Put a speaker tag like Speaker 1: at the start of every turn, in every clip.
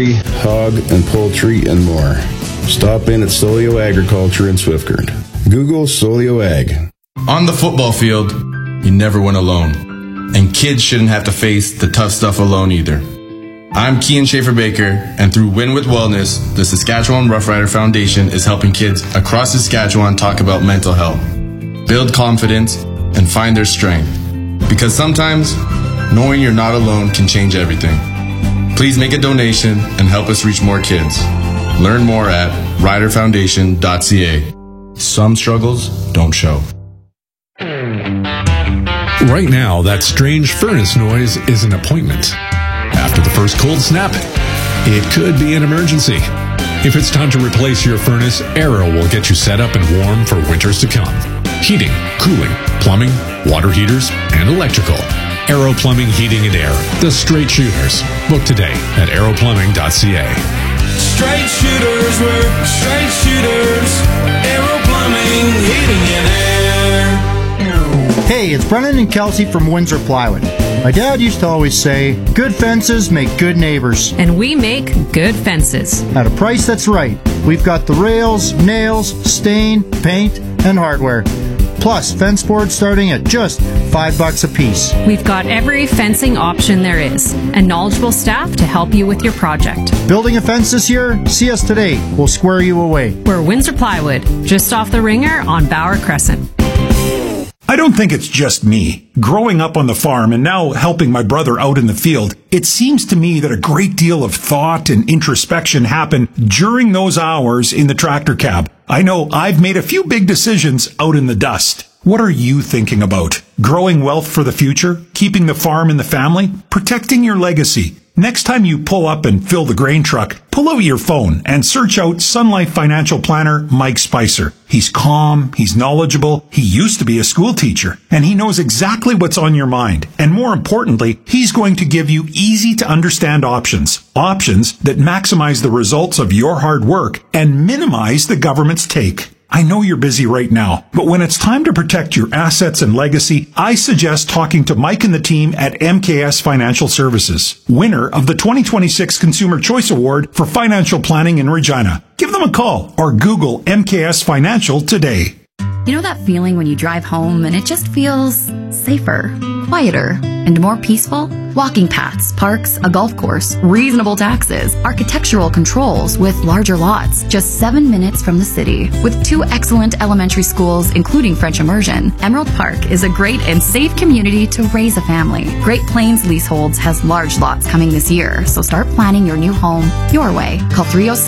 Speaker 1: dairy, hog, and poultry, and more. Stop in at Solio Agriculture in Swiftcurrent. Google Solio Ag.
Speaker 2: On the football field, you never win alone. And kids shouldn't have to face the tough stuff alone either. I'm Kean Schaefer-Baker, and through Win with Wellness, the Saskatchewan Rough Rider Foundation is helping kids across Saskatchewan talk about mental health, build confidence, and find their strength. Because sometimes, knowing you're not alone can change everything. Please make a donation and help us reach more kids. Learn more at riderfoundation.ca. Some struggles don't show.
Speaker 3: Right now, that strange furnace noise is an appointment. After the first cold snap, it could be an emergency. If it's time to replace your furnace, Arrow will get you set up and warm for winters to come. Heating, cooling, plumbing, water heaters, and electrical. Arrow Plumbing, Heating, and Air. The Straight Shooters. Book today at arrowplumbing.ca.
Speaker 4: Straight shooters work, straight shooters. Arrow Plumbing, Heating, and Air.
Speaker 5: Hey, it's Brennan and Kelsey from Windsor Plywood. My dad used to always say, good fences make good neighbors.
Speaker 6: And we make good fences.
Speaker 5: At a price that's right. We've got the rails, nails, stain, paint, and hardware. Plus, fence boards starting at just $5 a piece.
Speaker 6: We've got every fencing option there is, and knowledgeable staff to help you with your project.
Speaker 5: Building a fence this year? See us today. We'll square you away.
Speaker 6: We're Windsor Plywood, just off the Ringer on Bauer Crescent.
Speaker 7: I don't think it's just me. Growing up on the farm and now helping my brother out in the field, it seems to me that a great deal of thought and introspection happen during those hours in the tractor cab. I know I've made a few big decisions out in the dust. What are you thinking about? Growing wealth for the future? Keeping the farm in the family? Protecting your legacy? Next time you pull up and fill the grain truck, pull out your phone and search out Sun Life Financial Planner Mike Spicer. He's calm, he's knowledgeable, he used to be a school teacher, and he knows exactly what's on your mind. And more importantly, he's going to give you easy to understand options. Options that maximize the results of your hard work and minimize the government's take. I know you're busy right now, but when it's time to protect your assets and legacy, I suggest talking to Mike and the team at MKS Financial Services, winner of the 2026 Consumer Choice Award for Financial Planning in Regina. Give them a call or Google MKS Financial today.
Speaker 8: You know that feeling when you drive home and it just feels safer, quieter, and more peaceful? Walking paths, parks, a golf course, reasonable taxes, architectural controls with larger lots, just 7 minutes from the city. With 2 excellent elementary schools, including French immersion, Emerald Park is a great and safe community to raise a family. Great Plains Leaseholds has large lots coming this year, so start planning your new home your way. Call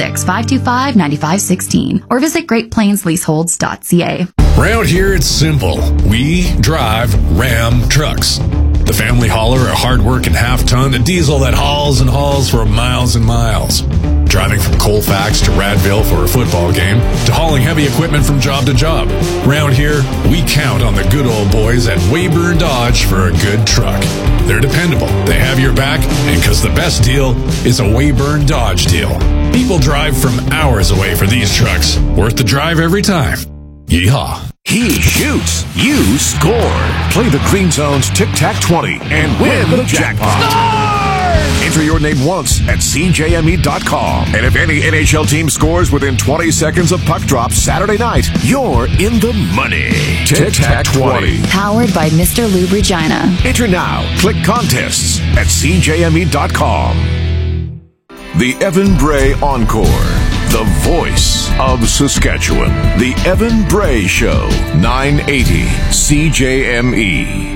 Speaker 8: 306-525-9516 or visit greatplainsleaseholds.ca.
Speaker 3: Around here, it's simple. We drive Ram trucks. The family hauler, a hard-working half-ton, a diesel that hauls and hauls for miles and miles. Driving from Colfax to Radville for a football game, to hauling heavy equipment from job to job. Around here, we count on the good old boys at Weyburn Dodge for a good truck. They're dependable, they have your back, and because the best deal is a Weyburn Dodge deal. People drive from hours away for these trucks. Worth the drive every time. Yeehaw.
Speaker 9: He shoots, you score. Play the Green Zone's Tic-Tac-20 and win the jackpot. Score! Enter your name once at CJME.com. And if any NHL team scores within 20 seconds of puck drop Saturday night, you're in the money. Tic-Tac-20.
Speaker 8: Powered by Mr. Lube Regina.
Speaker 9: Enter now. Click contests at CJME.com. The Evan Bray Encore. The voice of Saskatchewan. The Evan Bray Show. 980 CJME.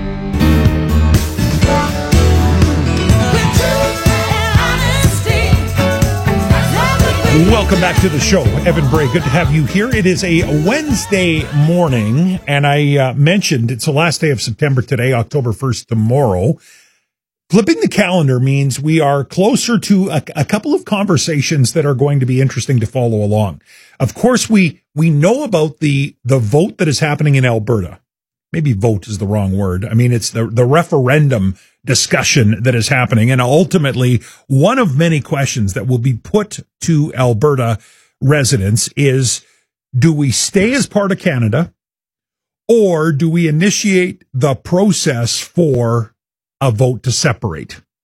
Speaker 7: Welcome back to the show. Evan Bray, good to have you here. It is a Wednesday morning, and I mentioned it's the last day of September today, October 1st tomorrow. Flipping the calendar means we are closer to a couple of conversations that are going to be interesting to follow along. Of course, we know about the vote that is happening in Alberta. Maybe vote is the wrong word. I mean, it's the referendum discussion that is happening. And ultimately, one of many questions that will be put to Alberta residents is, do we stay as part of Canada, or do we initiate the process for a vote to separate?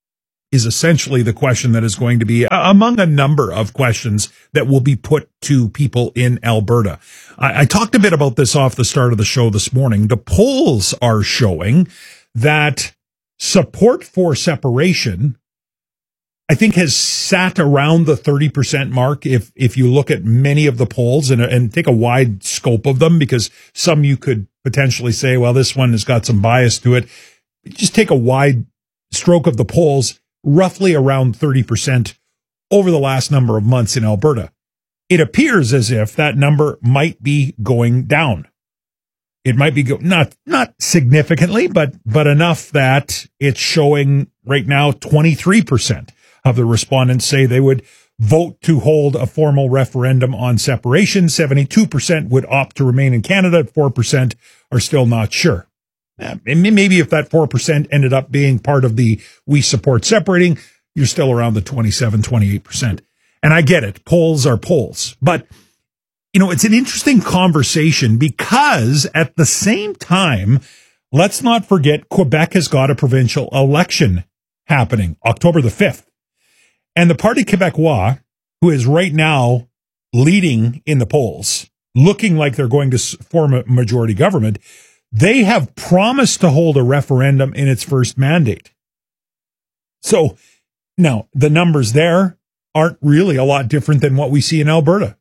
Speaker 7: is essentially the question that is going to be among a number of questions that will be put to people in Alberta. I talked a bit about this off the start of the show this morning. The polls are showing that support for separation, I think, has sat around the 30% mark if you look at many of the polls and take a wide scope of them, because some you could potentially say, well, this one has got some bias to it. Just take a wide stroke of the polls, roughly around 30% over the last number of months in Alberta. It appears as if that number might be going down. It might be not significantly, but enough that it's showing right now 23% of the respondents say they would vote to hold a formal referendum on separation. 72% would opt to remain in Canada. 4% are still not sure. Maybe if that 4% ended up being part of the we support separating, you're still around the 27, 28%. And I get it. Polls are polls. But, it's an interesting conversation because at the same time, let's not forget Quebec has got a provincial election happening October the 5th. And the Parti Québécois, who is right now leading in the polls, looking like they're going to form a majority government, they have promised to hold a referendum in its first mandate. So now the numbers there aren't really a lot different than what we see in Alberta.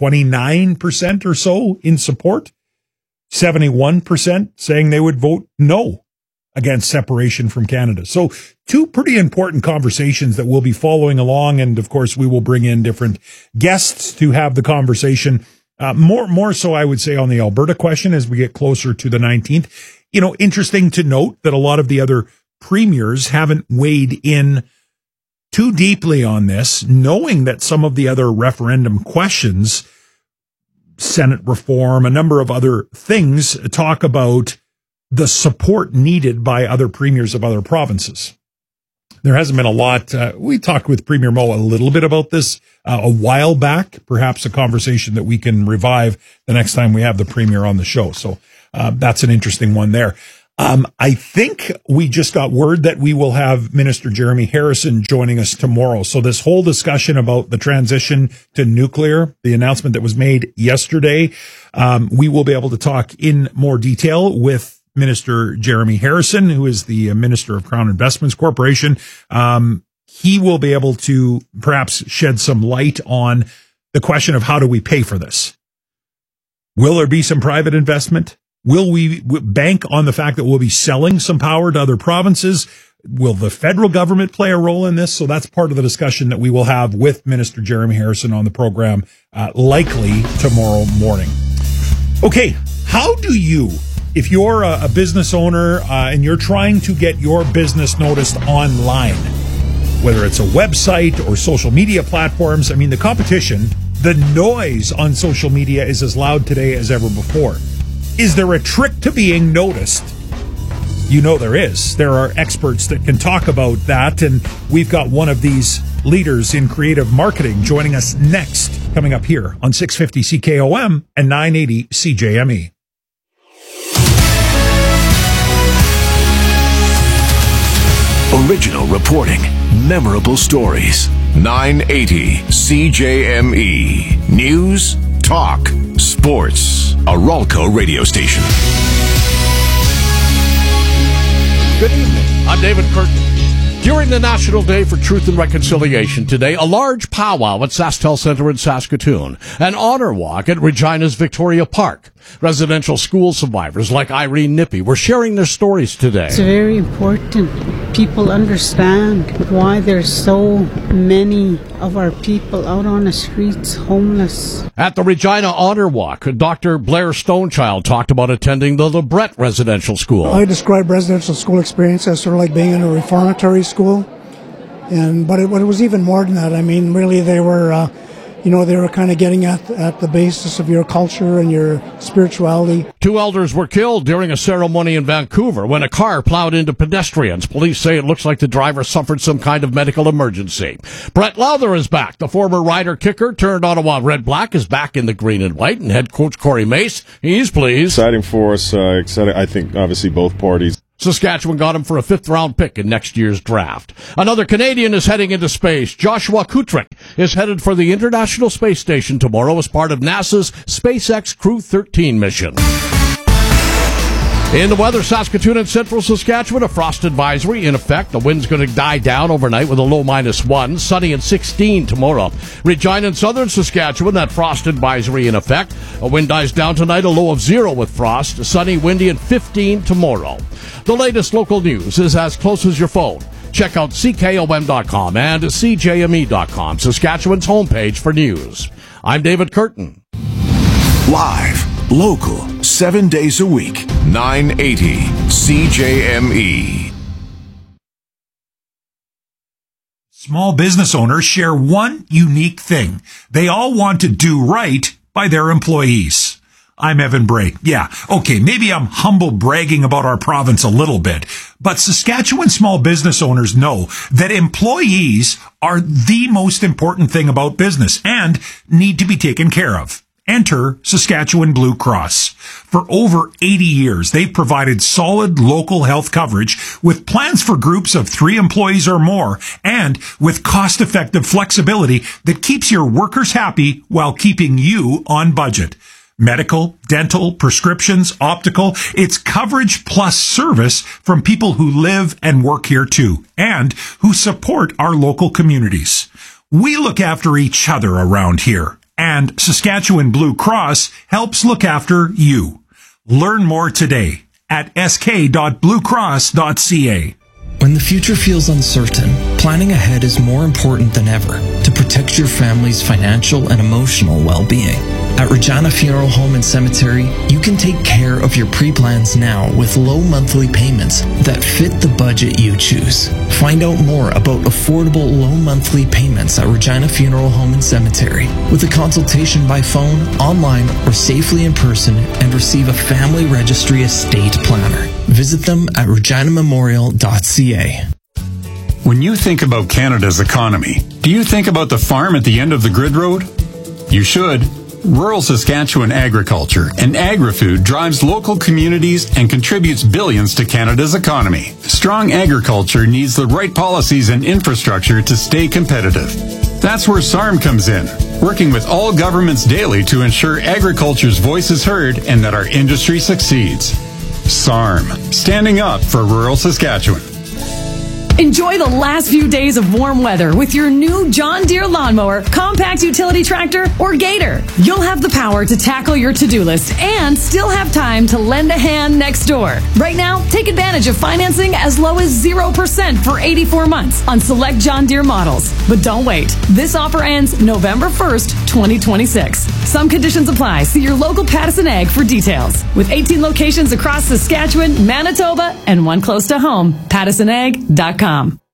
Speaker 7: 29% or so in support, 71% saying they would vote no against separation from Canada. So two pretty important conversations that we'll be following along. And of course, we will bring in different guests to have the conversation. More so, I would say, on the Alberta question as we get closer to the 19th. Interesting to note that a lot of the other premiers haven't weighed in too deeply on this, knowing that some of the other referendum questions, Senate reform, a number of other things, talk about the support needed by other premiers of other provinces. There hasn't been a lot. We talked with Premier Moe a little bit about this a while back, perhaps a conversation that we can revive the next time we have the Premier on the show. So that's an interesting one there. I think we just got word that we will have Minister Jeremy Harrison joining us tomorrow. So this whole discussion about the transition to nuclear, the announcement that was made yesterday, we will be able to talk in more detail with Minister Jeremy Harrison, who is the Minister of Crown Investments Corporation. He will be able to perhaps shed some light on the question of how do we pay for this? Will there be some private investment? Will we bank on the fact that we'll be selling some power to other provinces? Will the federal government play a role in this? So that's part of the discussion that we will have with Minister Jeremy Harrison on the program, likely tomorrow morning. Okay, how do you, if you're a business owner and you're trying to get your business noticed online, whether it's a website or social media platforms, the competition, the noise on social media is as loud today as ever before. Is there a trick to being noticed? There is. There are experts that can talk about that, and we've got one of these leaders in creative marketing joining us next, coming up here on 650 CKOM and 980 CJME.
Speaker 9: Original reporting, memorable stories. 980 CJME. News, talk, sports. A Ralco radio station.
Speaker 10: Good evening. I'm David Curtin. During the National Day for Truth and Reconciliation today, a large powwow at SaskTel Center in Saskatoon, an honor walk at Regina's Victoria Park. Residential school survivors like Irene Nippy were sharing their stories today.
Speaker 11: It's very important people understand why there's so many of our people out on the streets homeless.
Speaker 10: At the Regina Honor Walk, Dr. Blair Stonechild talked about attending the LeBret Residential School.
Speaker 12: I describe residential school experience as sort of like being in a reformatory school, but it was even more than that. Really they were they were kind of getting at the basis of your culture and your spirituality. 2
Speaker 10: elders were killed during a ceremony in Vancouver when a car plowed into pedestrians. Police say it looks like the driver suffered some kind of medical emergency. Brett Lowther is back. The former Rider kicker turned Ottawa Red Black is back in the green and white, and head coach Corey Mace, he's pleased.
Speaker 13: Exciting for us. Exciting. I think obviously both parties
Speaker 10: Saskatchewan got him for a 5th-round pick in next year's draft. Another Canadian is heading into space. Joshua Kutrick is headed for the International Space Station tomorrow as part of NASA's SpaceX Crew 13 mission. In the weather, Saskatoon and central Saskatchewan, a frost advisory in effect. The wind's going to die down overnight with a low -1. Sunny and 16 tomorrow. Regina and southern Saskatchewan, that frost advisory in effect. A wind dies down tonight, a low of 0 with frost. Sunny, windy, and 15 tomorrow. The latest local news is as close as your phone. Check out CKOM.com and CJME.com, Saskatchewan's homepage for news. I'm David Curtin.
Speaker 9: Live, local, 7 days a week, 980 CJME.
Speaker 7: Small business owners share one unique thing. They all want to do right by their employees. I'm Evan Bray. Yeah, okay, maybe I'm humble bragging about our province a little bit, but Saskatchewan small business owners know that employees are the most important thing about business and need to be taken care of. Enter Saskatchewan Blue Cross. For over 80 years, they've provided solid local health coverage with plans for groups of 3 employees or more and with cost-effective flexibility that keeps your workers happy while keeping you on budget. Medical, dental, prescriptions, optical, it's coverage plus service from people who live and work here too and who support our local communities. We look after each other around here. And Saskatchewan Blue Cross helps look after you. Learn more today at sk.bluecross.ca.
Speaker 13: When the future feels uncertain, planning ahead is more important than ever to protect your family's financial and emotional well-being. At Regina Funeral Home and Cemetery, you can take care of your pre-plans now with low monthly payments that fit the budget you choose. Find out more about affordable low monthly payments at Regina Funeral Home and Cemetery with a consultation by phone, online, or safely in person and receive a family registry estate planner. Visit them at reginamemorial.ca.
Speaker 14: When you think about Canada's economy, do you think about the farm at the end of the grid road? You should. Rural Saskatchewan agriculture and agri-food drives local communities and contributes billions to Canada's economy. Strong agriculture needs the right policies and infrastructure to stay competitive. That's where SARM comes in, working with all governments daily to ensure agriculture's voice is heard and that our industry succeeds. SARM, standing up for rural Saskatchewan.
Speaker 15: Enjoy the last few days of warm weather with your new John Deere lawnmower, compact utility tractor, or Gator. You'll have the power to tackle your to-do list and still have time to lend a hand next door. Right now, take advantage of financing as low as 0% for 84 months on select John Deere models. But don't wait. This offer ends November 1st, 2026. Some conditions apply. See your local Pattison Ag for details. With 18 locations across Saskatchewan, Manitoba, and one close to home, PattisonAg.com.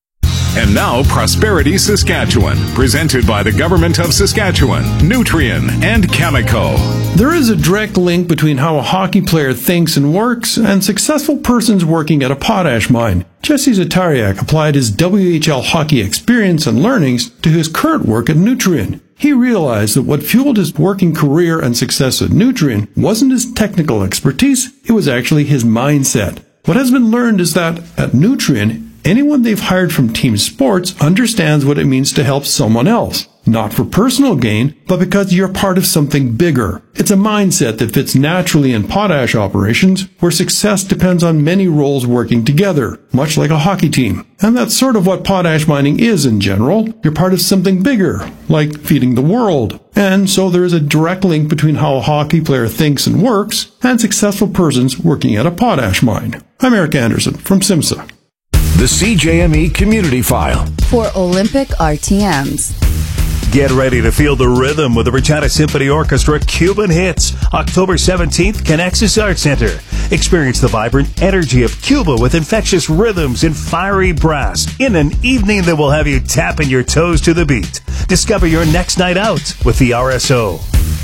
Speaker 3: And now, Prosperity Saskatchewan, presented by the Government of Saskatchewan, Nutrien, and Cameco.
Speaker 16: There is a direct link between how a hockey player thinks and works and successful persons working at a potash mine. Jesse Zatariak applied his WHL hockey experience and learnings to his current work at Nutrien. He realized that what fueled his working career and success at Nutrien wasn't his technical expertise, it was actually his mindset. What has been learned is that at Nutrien, anyone they've hired from team sports understands what it means to help someone else. Not for personal gain, but because you're part of something bigger. It's a mindset that fits naturally in potash operations, where success depends on many roles working together, much like a hockey team. And that's sort of what potash mining is in general. You're part of something bigger, like feeding the world. And so there is a direct link between how a hockey player thinks and works and successful persons working at a potash mine. I'm Eric Anderson from SIMSA.
Speaker 9: The CJME Community File
Speaker 17: for Olympic RTMs.
Speaker 18: Get ready to feel the rhythm with the Regina Symphony Orchestra Cuban Hits. October 17th, Connexus Arts Center. Experience the vibrant energy of Cuba with infectious rhythms and fiery brass in an evening that will have you tapping your toes to the beat. Discover your next night out with the RSO.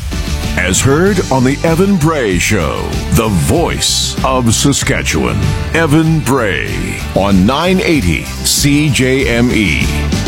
Speaker 9: As heard on the Evan Bray Show, the voice of Saskatchewan. Evan Bray on 980 CJME.